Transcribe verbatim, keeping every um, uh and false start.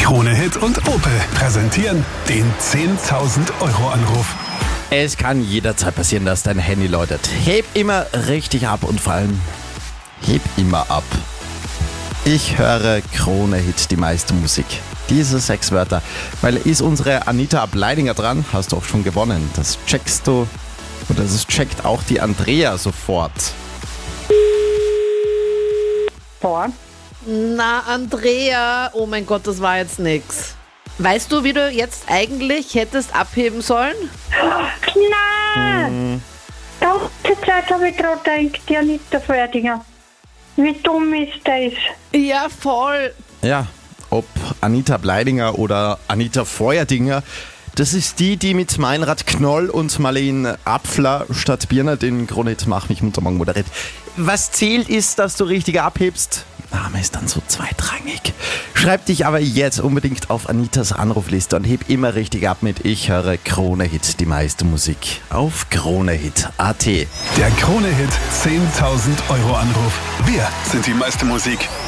Krone Hit und Opel präsentieren den zehntausend Euro Anruf. Es kann jederzeit passieren, dass dein Handy läutet. Heb immer richtig ab und vor allem heb immer ab. Ich höre Krone Hit, die meiste Musik. Diese sechs Wörter. Weil ist unsere Anita Ableidinger dran, hast du auch schon gewonnen. Das checkst du oder das checkt auch die Andrea sofort. Vor. Na, Andrea, oh mein Gott, das war jetzt nix. Weißt du, wie du jetzt eigentlich hättest abheben sollen? Nein! Hm. Die ganze Zeit habe ich gerade gedacht, die Anita Ferdinger. Wie dumm ist das? Ja, voll. Ja, ob Anita Bleidinger oder Anita Feuerdinger, das ist die, die mit Meinrad Knoll und Marlene Apfler statt Birner den Krone Hit Mach mich munter morgen moderiert. Was zählt ist, dass du richtig abhebst. Name ist dann so zweitrangig. Schreib dich aber jetzt unbedingt auf Anitas Anrufliste und heb immer richtig ab mit Ich höre Krone Hit, die meiste Musik auf kronehit punkt at. Der Krone Hit zehntausend Euro Anruf. Wir sind die meiste Musik.